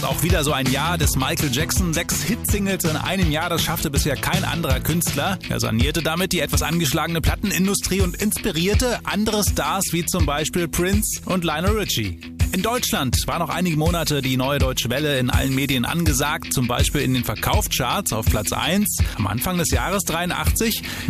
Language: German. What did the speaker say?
ist auch wieder so ein Jahr des Michael Jackson. 6 Hitsingles in einem Jahr, das schaffte bisher kein anderer Künstler. Er sanierte damit die etwas angeschlagene Plattenindustrie und inspirierte andere Stars wie zum Beispiel Prince und Lionel Richie. In Deutschland war noch einige Monate die Neue Deutsche Welle in allen Medien angesagt, zum Beispiel in den Verkaufscharts auf Platz 1 am Anfang des Jahres 83.